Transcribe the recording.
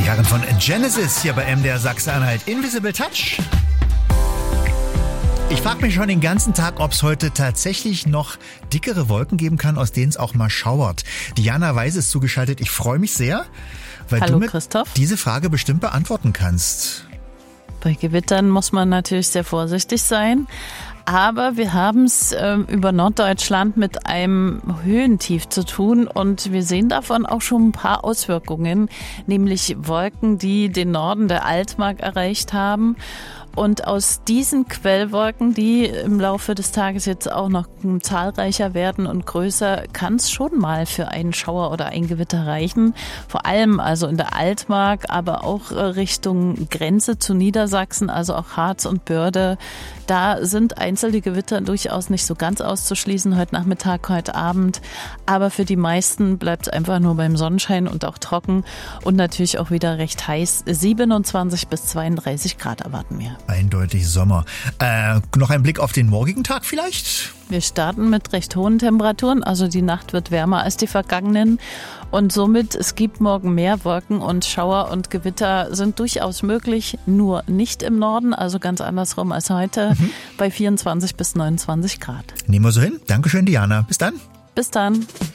Die Herren von Genesis hier bei MDR Sachsen-Anhalt. Invisible Touch. Ich frage mich schon den ganzen Tag, ob es heute tatsächlich noch dickere Wolken geben kann, aus denen es auch mal schauert. Diana Weise ist zugeschaltet. Ich freue mich sehr, weil Hallo, du mir Christoph. diese Frage bestimmt beantworten kannst. Bei Gewittern muss man natürlich sehr vorsichtig sein. Aber wir haben es über Norddeutschland mit einem Höhentief zu tun und wir sehen davon auch schon ein paar Auswirkungen, nämlich Wolken, die den Norden der Altmark erreicht haben. Und aus diesen Quellwolken, die im Laufe des Tages jetzt auch noch zahlreicher werden und größer, kann es schon mal für einen Schauer oder ein Gewitter reichen. Vor allem also in der Altmark, aber auch Richtung Grenze zu Niedersachsen, also auch Harz und Börde. Da sind einzelne Gewitter durchaus nicht so ganz auszuschließen, heute Nachmittag, heute Abend. Aber für die meisten bleibt es einfach nur beim Sonnenschein und auch trocken und natürlich auch wieder recht heiß. 27 bis 32 Grad erwarten wir. Eindeutig Sommer. Noch ein Blick auf den morgigen Tag vielleicht? Wir starten mit recht hohen Temperaturen, also die Nacht wird wärmer als die vergangenen und somit es gibt morgen mehr Wolken und Schauer und Gewitter sind durchaus möglich, nur nicht im Norden, also ganz andersrum als heute, bei 24 bis 29 Grad. Nehmen wir so hin. Dankeschön, Diana. Bis dann. Bis dann.